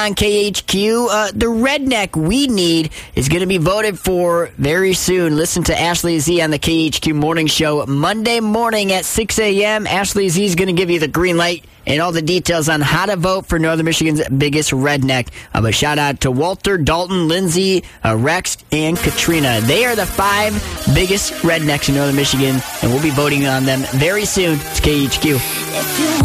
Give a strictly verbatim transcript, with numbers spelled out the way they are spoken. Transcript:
On K H Q, uh, the redneck we need is going to be voted for very soon. Listen to Ashley Z on the K H Q Morning Show Monday morning at six a.m. Ashley Z is going to give you the green light and all the details on how to vote for Northern Michigan's biggest redneck. Uh, but shout out to Walter, Dalton, Lindsay, uh, Rex, and Katrina. They are the five biggest rednecks in Northern Michigan, and we'll be voting on them very soon. It's K H Q.